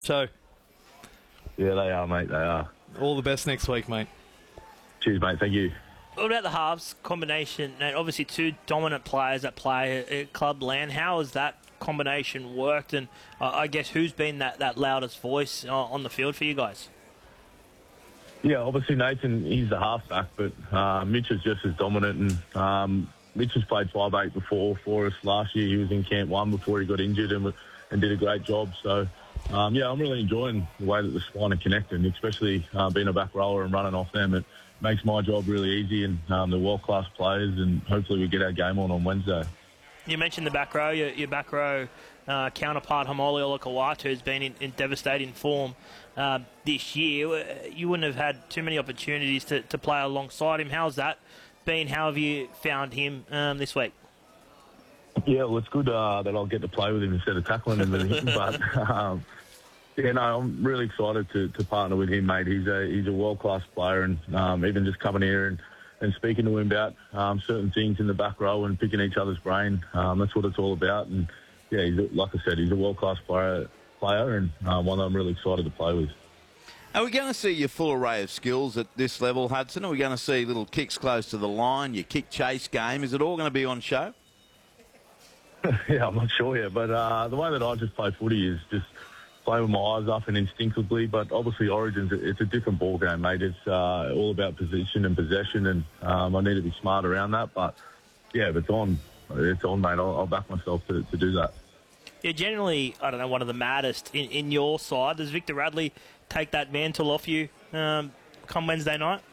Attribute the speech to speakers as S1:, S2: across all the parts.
S1: So,
S2: Yeah, they are, mate. They are.
S1: all the best next week, mate.
S2: Cheers, mate. Thank you.
S3: What about the halves combination? Now, obviously, two dominant players that play at Clubland. How has that combination worked? And I guess who's been that loudest voice on the field for you guys?
S2: Yeah, obviously Nathan, he's the halfback, but Mitch is just as dominant. And Mitch has played 5'8" before for us last year. He was in Camp 1 before he got injured and did a great job. So, yeah, I'm really enjoying the way that the spine are connecting, especially being a back rower and running off them. It makes my job really easy, and they're world-class players, and hopefully we get our game on Wednesday.
S3: You mentioned the back row. Your back row counterpart, Hamoli Olakawatu, has been in devastating form this year. You wouldn't have had too many opportunities to play alongside him. How's that been? How have you found him this week?
S2: Yeah, well, it's good that I'll get to play with him instead of tackling him. But, yeah, no, I'm really excited to partner with him, mate. He's a world-class player, and even just coming here and speaking to him about certain things in the back row and picking each other's brain, that's what it's all about. And, yeah, like I said, he's a world-class player and one that I'm really excited to play with.
S4: Are we going to see your full array of skills at this level, Hudson? Are we going to see little kicks close to the line, your kick-chase game? Is it all going to be on show?
S2: Yeah, I'm not sure yet, but the way that I just play footy is just play with my eyes up and instinctively. But obviously, Origins, it's a different ball game, mate. It's all about position and possession, and I need to be smart around that. But yeah, if it's on, mate. I'll back myself to do that.
S3: You're generally, I don't know, one of the maddest in your side. Does Victor Radley take that mantle off you come Wednesday night?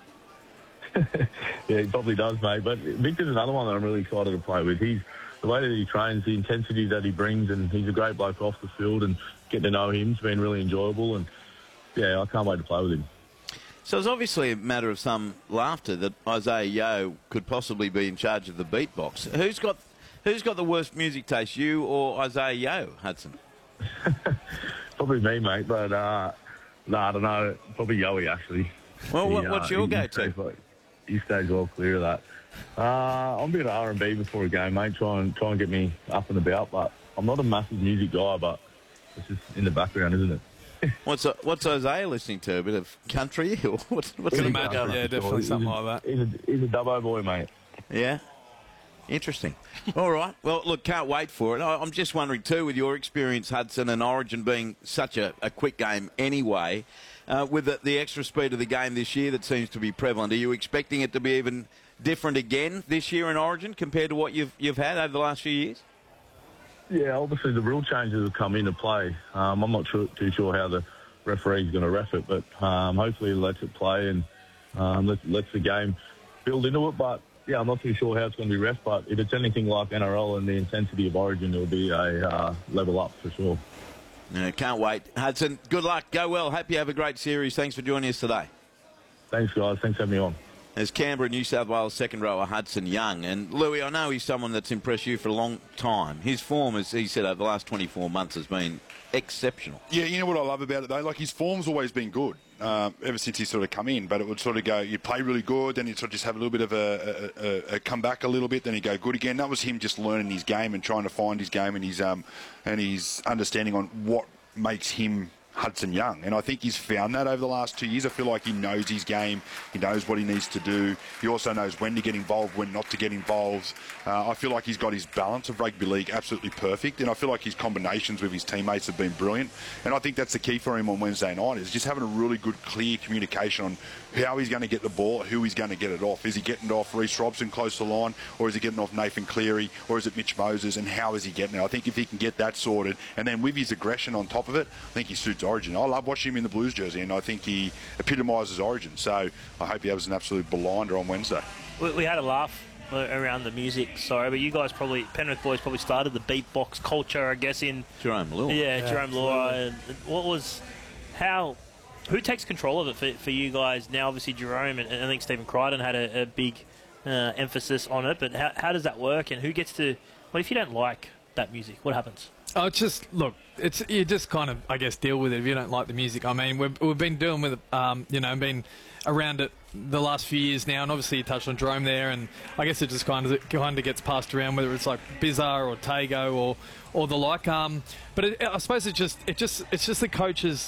S2: Yeah, he probably does, mate. But Victor's another one that I'm really excited to play with. The way that he trains, the intensity that he brings, and he's a great bloke off the field, and getting to know him's been really enjoyable, and yeah, I can't wait to play with him.
S4: So it's obviously a matter of some laughter that Isaiah Yeo could possibly be in charge of the beatbox. Who's got the worst music taste, you or Isaiah Yeo, Hudson?
S2: Probably me, mate, but I don't know. Probably Yoey, actually.
S4: Well, what's your go-to?
S2: He stays well clear of that. I'm a bit of R&B before a game, mate. Try and get me up and about. But I'm not a massive music guy, but it's just in the background, isn't it?
S4: What's Isaiah listening to? A bit of country? Or what's
S1: Can imagine, yeah, definitely something like that.
S2: He's a Dubbo boy, mate.
S4: Yeah? Interesting. All right. Well, look, can't wait for it. I'm just wondering, too, with your experience, Hudson, and Origin being such a quick game anyway, with the extra speed of the game this year that seems to be prevalent, are you expecting it to be even different again this year in Origin compared to what you've had over the last few years?
S2: Yeah, obviously the rule changes have come into play. I'm not too sure how the referee's going to ref it, but hopefully he lets it play and lets the game build into it. But, yeah, I'm not too sure how it's going to be ref, but if it's anything like NRL and the intensity of Origin, it'll be a level up for sure.
S4: Yeah, can't wait. Hudson, good luck. Go well. Hope you have a great series. Thanks for joining us today.
S2: Thanks, guys. Thanks for having me on.
S4: There's Canberra, New South Wales second rower Hudson Young. And, Louis, I know he's someone that's impressed you for a long time. His form, as he said, over the last 24 months has been exceptional.
S5: Yeah, you know what I love about it, though? Like, his form's always been good ever since he sort of come in. But it would sort of go, you'd play really good, then you'd sort of just have a little bit of a come back a little bit, then he'd go good again. That was him just learning his game and trying to find his game and his understanding on what makes him Hudson Young, and I think he's found that over the last 2 years. I feel like he knows his game, he knows what he needs to do, he also knows when to get involved, when not to get involved. I feel like he's got his balance of rugby league absolutely perfect, and I feel like his combinations with his teammates have been brilliant, and I think that's the key for him on Wednesday night, is just having a really good, clear communication on how he's going to get the ball, who he's going to get it off. Is he getting it off Reece Robson close to the line, or is he getting off Nathan Cleary, or is it Mitch Moses, and how is he getting it? I think if he can get that sorted, and then with his aggression on top of it, I think he suits Origin. I love watching him in the Blues jersey, and I think he epitomises Origin, so I hope he has an absolute blinder on Wednesday.
S3: We had a laugh around the music, sorry, but you guys probably, Penrith boys probably started the beatbox culture, I guess, in
S4: Jerome Luai.
S3: Yeah, Jerome Luai. Who takes control of it for you guys now? Obviously Jerome, and I think Stephen Crichton had a big emphasis on it, but how does that work, and who gets to, well, if you don't like that music, what happens?
S1: Oh, just, look, it's you just kind of, I guess, deal with it if you don't like the music. I mean, we've been dealing with it, been around it the last few years now, and obviously you touched on Jerome there, and I guess it just kind of gets passed around, whether it's like Bizarre or Tago or the like. But I suppose it's just the coaches